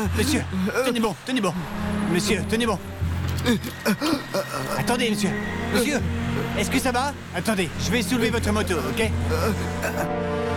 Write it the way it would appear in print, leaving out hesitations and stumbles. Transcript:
Monsieur, tenez bon, tenez bon. Monsieur, tenez bon. Attendez, monsieur. Monsieur, est-ce que ça va? Attendez, je vais soulever votre moto, ok?